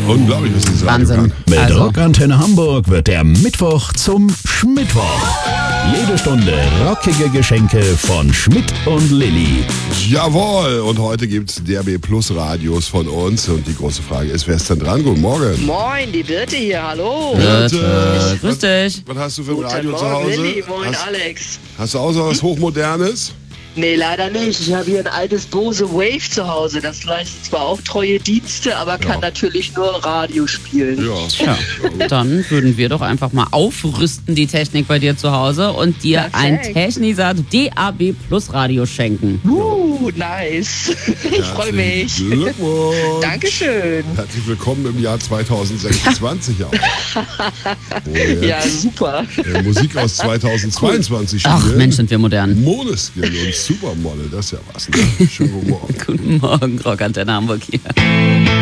Unglaublich, was dieses Radio Wahnsinn. kann. Mit Also. Rockantenne Hamburg wird der Mittwoch zum Schmittwoch. Jede Stunde rockige Geschenke von Schmidt und Lilly. Jawohl, und heute gibt's DAB Plus Radios von uns. Und die große Frage ist, wer ist denn dran? Guten Morgen. Moin, die Birte hier, hallo. Birte. Grüß dich. Was hast du für ein Guten Radio zu Morgen, Hause? Lilly, moin, Alex. Hast du auch so was Hochmodernes? Nee, leider nicht. Ich habe hier ein altes Bose Wave zu Hause. Das leistet zwar auch treue Dienste, aber kann natürlich nur Radio spielen. Ja. Tja, dann würden wir doch einfach mal aufrüsten, die Technik bei dir zu Hause, und dir ein Perfekt. Technisat DAB Plus Radio schenken. Nice. Ich freue mich. Herzlichen Glückwunsch. Dankeschön. Herzlich willkommen im Jahr 2026 auch. Wo Ja, jetzt, super. Musik aus 2022 Ach, spielen. Mensch, sind wir modern. Måneskin und Supermodel, das ist ja was. Ne? Schönen guten Morgen. Guten Morgen, Rockantenne Hamburg hier.